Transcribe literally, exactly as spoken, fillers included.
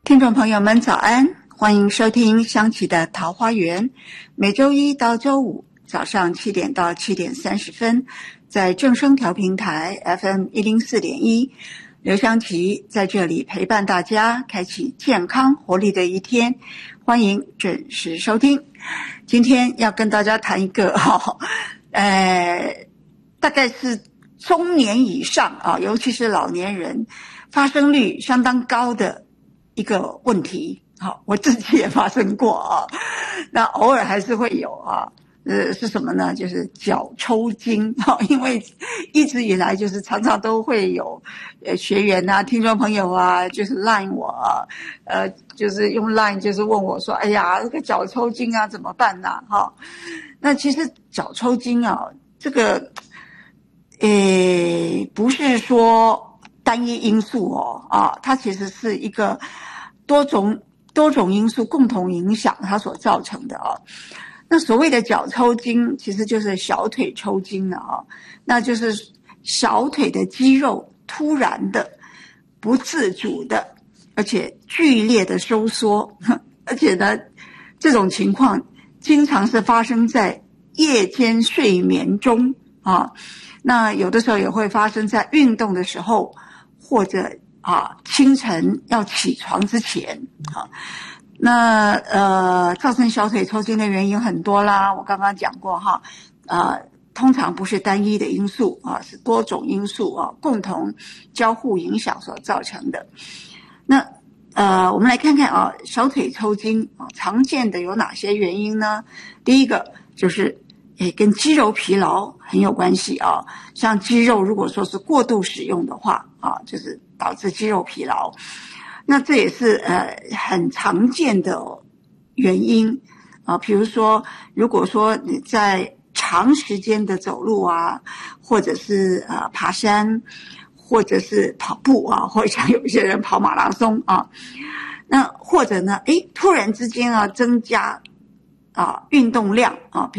听众朋友们早安，欢迎收听香琪的桃花源，每周一到周五早上七点到七点三十分，在正声调频台 F M 一零四点一，刘香琪在这里陪伴大家，开启健康活力的一天，欢迎准时收听。今天要跟大家谈一个哦，呃，大概是中年以上啊，尤其是老年人发生率相当高的一个问题。好，我自己也发生过啊，那偶尔还是会有啊。呃，是什么呢？就是脚抽筋啊，因为一直以来就是常常都会有呃学员啊、听众朋友啊，就是 line 我啊，呃，就是用 line 就是问我说，哎呀，这个脚抽筋啊，怎么办呢？哈，那其实脚抽筋啊，这个，呃，不是说单一因素哦，啊，它其实是一个多种多种因素共同影响它所造成的啊。那所谓的脚抽筋其实就是小腿抽筋了啊，那就是小腿的肌肉突然的不自主的而且剧烈的收缩，而且呢这种情况经常是发生在夜间睡眠中啊，那有的时候也会发生在运动的时候，或者啊清晨要起床之前啊。那呃，造成小腿抽筋的原因很多啦，我刚刚讲过哈，呃，通常不是单一的因素啊，是多种因素啊，共同交互影响所造成的。那呃，我们来看看啊，小腿抽筋啊，常见的有哪些原因呢？第一个就是诶，跟肌肉疲劳很有关系啊，像肌肉如果说是过度使用的话啊，就是导致肌肉疲劳。那这也是呃很常见的原因啊，比如说如果说你在长时间的走路啊，或者是呃爬山，或者是跑步啊，或者像有一些人跑马拉松啊，那或者呢，诶突然之间啊增加啊运动量啊。